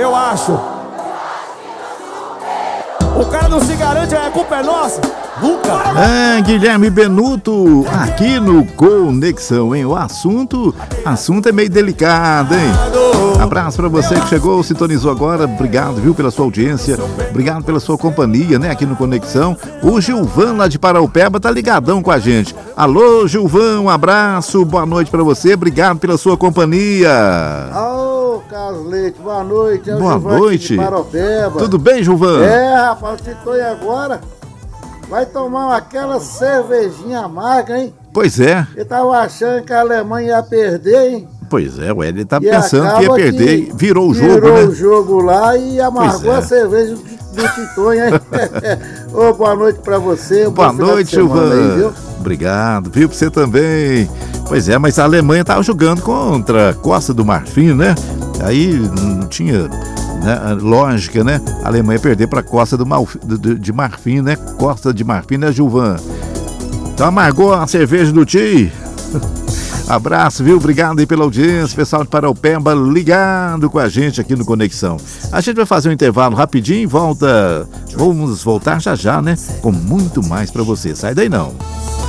Eu acho. O cara não se garante, a culpa é nossa. Nunca. Guilherme Benuto, aqui no Conexão, hein? O assunto é meio delicado, hein? Abraço pra você que chegou, sintonizou agora. Obrigado, viu, pela sua audiência. Obrigado pela sua companhia, né, aqui no Conexão. O Gilvan lá de Paraupeba tá ligadão com a gente. Alô, Gilvan, um abraço, boa noite pra você. Obrigado pela sua companhia. Ô, Carlos Leite, boa noite. Boa noite. De Paraupeba. Tudo bem, Gilvan? Rapaz, você tô aí agora. Vai tomar aquela cervejinha amarga, hein? Pois é. Eu tava achando que a Alemanha ia perder, hein? Pois é, ele tá pensando que ia perder, virou o jogo, né? Virou o jogo lá e amargou a cerveja do Titonho, hein? Ô, boa noite pra você. Boa noite, Gilvan. Obrigado, viu, pra você também. Pois é, mas a Alemanha tava jogando contra a Costa do Marfim, né? Aí não tinha... lógica, né? A Alemanha perder para a Costa de Marfim, né? Costa de Marfim, né, Gilvan? Então amargou a cerveja do tio. Abraço, viu? Obrigado aí pela audiência, pessoal de Paraupeba ligado com a gente aqui no Conexão. A gente vai fazer um intervalo rapidinho e vamos voltar já, né? Com muito mais para você. Sai daí não.